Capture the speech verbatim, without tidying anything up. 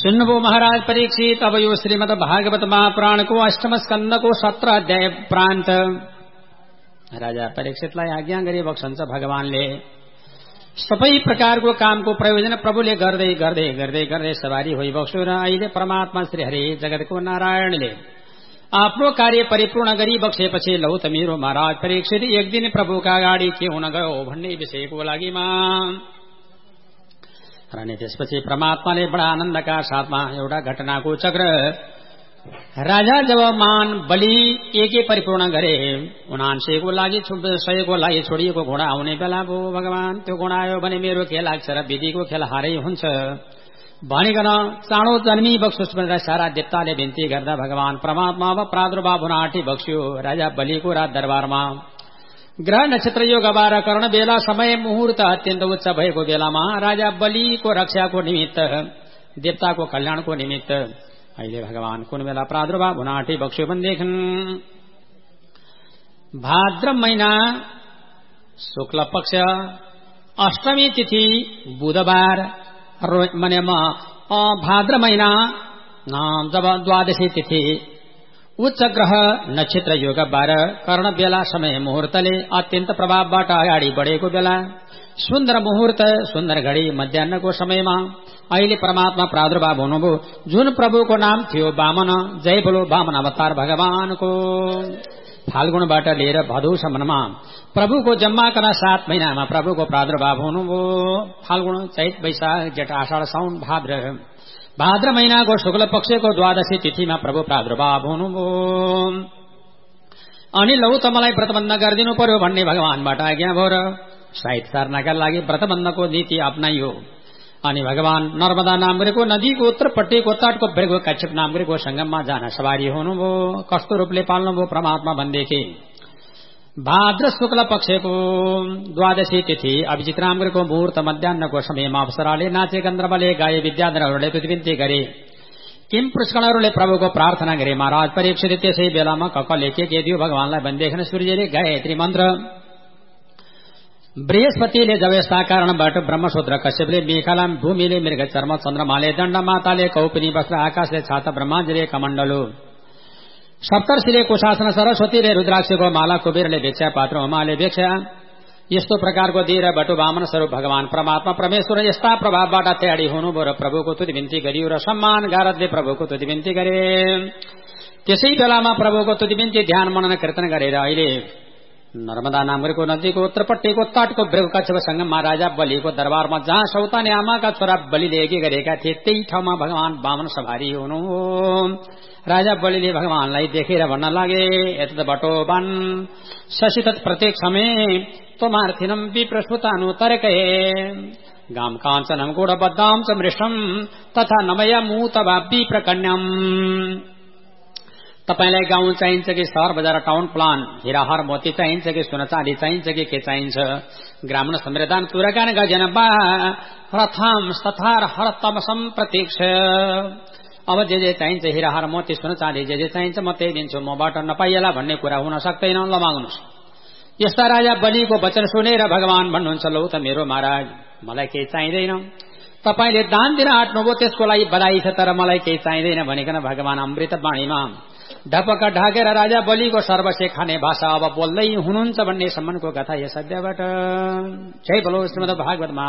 सुन्नुभो महाराज परीक्षित। अब यो श्रीमद् भागवत महापुराणको अष्टम स्कन्धको सत्र अध्याय प्रान्त। राजा परीक्षितलाई आज्ञा गरी बक्सन्छ भगवानले। सबै प्रकारको कामको प्रयोजन प्रभुले गर्दै गर्दै गर्दै गर्दै सवारी होइबक्सु र अहिले परमात्मा श्री हरि जगतको नारायणले आफ्नो कार्य परिपूर्ण गरी बक्सेपछि लौ त मेरो महाराज परीक्षित एक दिन प्रभुका अगाडि के हुन गयो भन्ने विषयको लागिमा र त्यसपछि परमात्माले बडा आनन्दका साथमा एउटा घटनाको चक्र राजा जब मान बलि एकै परिपूर्ण गरे उनान्सेको लागि सयको लागि छोडिएको घोडा आउने बेला भो भगवान त्यो घोडा आयो भने मेरो के लाग्छ र विधिको खेल हारै हुन्छ भनिकन चाँडो जन्मी बक्सोस् भनेर सारा देवताले बिन्ती गर्दा भगवान परमात्मा अब प्रादुर्भाव हुन आँटी बक्स्यो राजा बलिको राज दरबारमा। ग्रह नक्षत्र योगबार कर्ण बेला समय मुहूर्त अत्यन्त उच्च भएको बेलामा राजा बलिको रक्षाको निमित्त देवताको कल्याणको निमित्त अहिले भगवान कुन बेला प्रादुर्भाव हुन आँटी बक्स्यो भनेदेखि भाद्र महिना शुक्ल पक्ष अष्टमी तिथि बुधबार मने भाद्र महिना जब द्वादशी तिथि उच्च ग्रह नक्षत्र योग बार कर्ण बेला समय मुहूर्तले अत्यन्त प्रभावबाट अगाडि बढेको बेला सुन्दर मुहूर्त सुन्दर घडी मध्याहको समयमा अहिले परमात्मा प्रादुर्भाव हुनुभयो जुन प्रभुको नाम थियो वामन। जय बोलो वामन अवतार भगवानको। फाल्गुनबाट लिएर भदौसम्ममा प्रभुको जन्माकन सात महिनामा प्रभुको प्रादुर्भाव हुनुभयो। फाल्गुन चैत वैशाख जेठ आषाढ साउन भाद्र भाद्र महिनाको शुक्ल पक्षको द्वादशी तिथिमा प्रभु प्रादुर्भाव हुनुभयो। अनि लौ त मलाई व्रतबन्ध गरिदिनु पर्यो भन्ने भगवानबाट आज्ञा भयो र साहित्य सार्नका लागि व्रतबन्धको नीति अप्नाइयो। अनि भगवान नर्मदा नामको नदीको उत्तरपट्टिको तटको वृगको कच्छप नामको संगममा जान सवारी हुनुभयो। कस्तो रूपले पाल्नुभयो परमात्मा भन्दैथे। भाद्र शुक्ल पक्षको द्वादशी तिथि अभिजित रामको मुहूर्त मध्याहको समयमा अप्सराले नाचे गन्धर्वले गाए विद्याधरहरूले तुतिबिन्ती गरे किम पुष्कणहरूले प्रभुको प्रार्थना गरे। महाराज परीक्षित त्यसै बेलामा ककले के के दियो भगवानलाई भन्दैछन्। सूर्यले गायत्री मन्त्र बृहस्पतिले जब यस्ता कारणबाट ब्रह्मशूद्र कश्यपले मेखला भूमिले मृग चर्म चन्द्रमाले दण्ड माताले कौपिनी वस्त्र आकाशले छाता ब्रह्माजीले कमण्डलो सप्तर्षिले कुशासन सरस्वतीले रुद्राक्षको माला कुबेरले भिक्षा पात्र उमाले भिक्षा यस्तो प्रकारको दिएर बटु वामन स्वरूप भगवान परमात्मा परमेश्वर यस्ता प्रभावबाट तयारी हुनुभयो र प्रभुको तुति बिन्ती गरियो र सम्मान गारतले प्रभुको तुति बिन्ती गरे। त्यसै बेलामा प्रभुको तुति बिन्ती ध्यान मनन कीर्तन गरेर अहिले नर्मदा नामको नदीको उत्तरपट्टिको तटको वृगकच्छप संगममा राजा बलिको दरबारमा जहाँ सौतानी आमाका छोरा बलिले यज्ञ गरेका थिए त्यही ठाउँमा भगवान वामन सवारी हुनु। राजा बलिले भगवानलाई देखेर भन्न लागे एतद बटोबन शशितत् प्रत्येक समय त्वमार्थिनम विप्रस्फुतानु तरके गाम काञ्चनम गूढबद्धां च मृष्टम तथा नमयमूतवा विप्रकन्यम। तपाईलाई गाउँ चाहिन्छ कि शहर बजार टाउन प्लान हिराहार मोती चाहिन्छ कि सोना चाँदी चाहिन्छ कि के चाहिन्छ ग्रामीण समृद्धान तुरकान गजन बा रथाम तथार हरतमसम प्रतीक्ष। अब जे जे चाहिन्छ हिराहार मोती सोना चाँदी जे जे चाहिन्छ म त्यही दिन्छु मबाट नपाइएला भन्ने कुरा हुन सक्दैन लमाग्नुहोस्। यस्ता राजा बलिको वचन सुनेर भगवान भन्नुहुन्छ लौ त मेरो महाराज मलाई केही चाहिँदैन तपाईले दान दिन आँट्नुभयो त्यसको लागि बधाई छ तर मलाई केही चाहिँदैन भनिकन भगवान अमृत वाणीमा ढपक ढाकेर राजा बलिको सर्वशे खाने भाषा अब बोल्दै हुनुहुन्छ भन्ने सम्मको कथा यस अध्यायबाट। जय बोलो श्रीमद् भागवत।